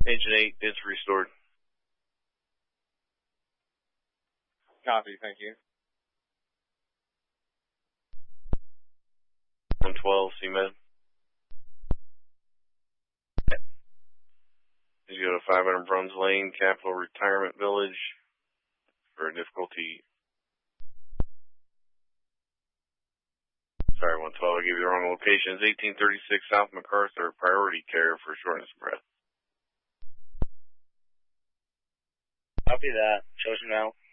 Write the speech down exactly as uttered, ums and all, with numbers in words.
Agent eight, it's restored. Copy, thank you. one twelve, C Med. You go to five hundred Bruns Lane, Capital Retirement Village for difficulty. Sorry, one twelve, I gave you the wrong location. It's eighteen thirty-six South MacArthur, priority care for shortness of breath. Copy that. Chosen now.